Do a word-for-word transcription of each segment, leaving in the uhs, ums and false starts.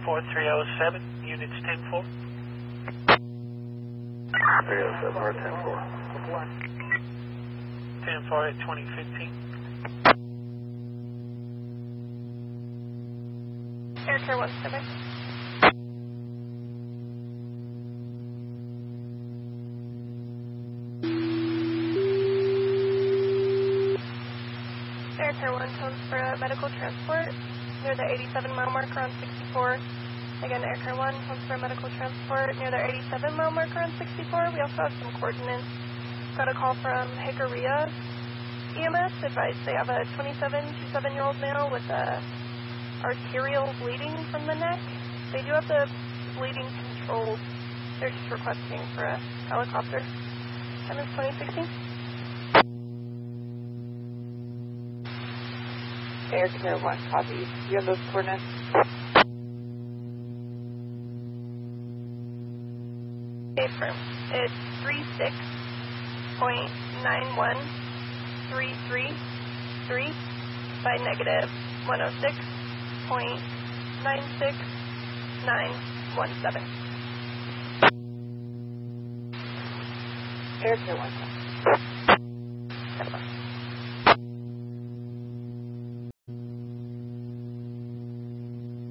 four three oh seven, units ten four. three oh seven, or ten four. ten four at twenty fifteen. Aircare one seven. Aircare one tones for a medical transport near the eighty-seven mile marker on sixty-four. Again, Aircare one tones for a medical transport near the eighty-seven mile marker on sixty-four. We also have some coordinates. Got a call from Hickoria E M S. Advised they have a twenty-seven to seven year old male with a arterial bleeding from the neck. They do have the bleeding controlled. They're just requesting for a helicopter. Time is twenty sixteen. Aircare one, copy. Do you have those coordinates? Affirm. It's three six point nine one three three three by negative one oh six point nine six nine one seven. Aircare one.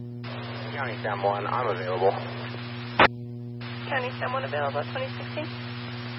County Sam one, I'm available. County Sam one available, twenty sixteen.